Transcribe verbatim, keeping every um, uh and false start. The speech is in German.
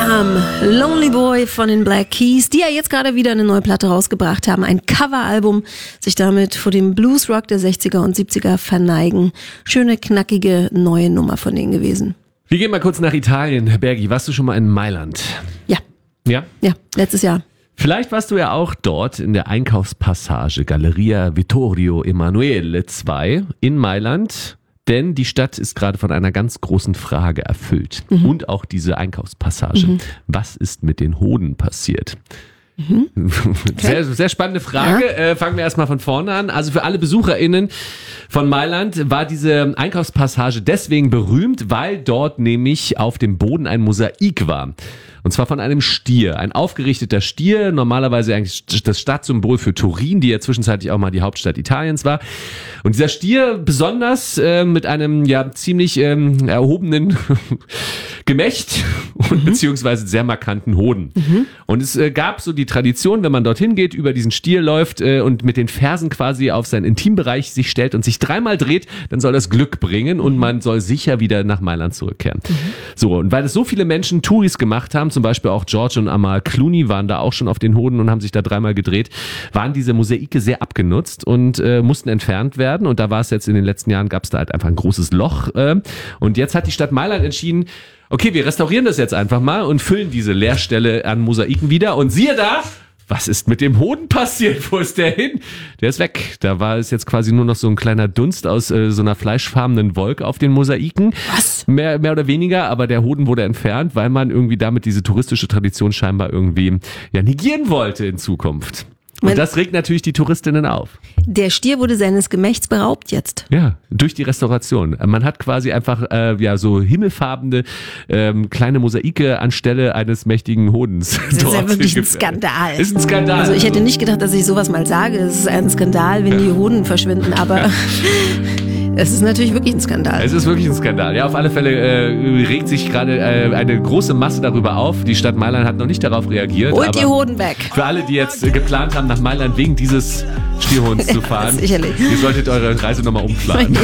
Abraham, Lonely Boy von den Black Keys, die ja jetzt gerade wieder eine neue Platte rausgebracht haben, ein Coveralbum, sich damit vor dem Bluesrock der sechziger und siebziger verneigen. Schöne, knackige, neue Nummer von denen gewesen. Wir gehen mal kurz nach Italien. Bergi, warst du schon mal in Mailand? Ja. Ja? Ja, letztes Jahr. Vielleicht warst du ja auch dort in der Einkaufspassage Galleria Vittorio Emanuele zwei in Mailand. Denn die Stadt ist gerade von einer ganz großen Frage erfüllt. Mhm. Und auch diese Einkaufspassage. Mhm. Was ist mit den Hoden passiert? Mhm. Okay. Sehr, sehr spannende Frage. Ja. Äh, fangen wir erstmal von vorne an. Also für alle BesucherInnen von Mailand war diese Einkaufspassage deswegen berühmt, weil dort nämlich auf dem Boden ein Mosaik war. Und zwar von einem Stier. Ein aufgerichteter Stier, normalerweise eigentlich das Stadtsymbol für Turin, die ja zwischenzeitlich auch mal die Hauptstadt Italiens war. Und dieser Stier besonders äh, mit einem ja ziemlich ähm, erhobenen Gemächt und mhm. beziehungsweise sehr markanten Hoden. Mhm. Und es äh, gab so die Tradition, wenn man dorthin geht, über diesen Stier läuft äh, und mit den Fersen quasi auf seinen Intimbereich sich stellt und sich dreimal dreht, dann soll das Glück bringen und man soll sicher wieder nach Mailand zurückkehren. Mhm. So, und weil es so viele Menschen Touris gemacht haben, zum Beispiel auch George und Amal Clooney waren da auch schon auf den Hoden und haben sich da dreimal gedreht, waren diese Mosaike sehr abgenutzt und äh, mussten entfernt werden. Und da war es jetzt in den letzten Jahren, gab es da halt einfach ein großes Loch. Äh, und jetzt hat die Stadt Mailand entschieden, okay, wir restaurieren das jetzt einfach mal und füllen diese Leerstelle an Mosaiken wieder. Und siehe da, was ist mit dem Hoden passiert? Wo ist der hin? Der ist weg. Da war es jetzt quasi nur noch so ein kleiner Dunst aus äh, so einer fleischfarbenen Wolke auf den Mosaiken. Was? Mehr, mehr oder weniger, aber der Hoden wurde entfernt, weil man irgendwie damit diese touristische Tradition scheinbar irgendwie ja, negieren wollte in Zukunft. Und das regt natürlich die Touristinnen auf. Der Stier wurde seines Gemächts beraubt jetzt. Ja, durch die Restauration. Man hat quasi einfach äh, ja so himmelfarbene ähm, kleine Mosaike anstelle eines mächtigen Hodens. Das ist ja wirklich ein Skandal. Ist ein Skandal. Also ich hätte nicht gedacht, dass ich sowas mal sage. Es ist ein Skandal, wenn die Hoden verschwinden, aber es ist natürlich wirklich ein Skandal. Es ist wirklich ein Skandal. Ja, auf alle Fälle äh, regt sich gerade äh, eine große Masse darüber auf. Die Stadt Mailand hat noch nicht darauf reagiert. Holt die Hoden weg. Für alle, die jetzt äh, geplant haben, nach Mailand wegen dieses Stierhunds zu fahren, sicherlich. ihr solltet eure Reise nochmal umplanen.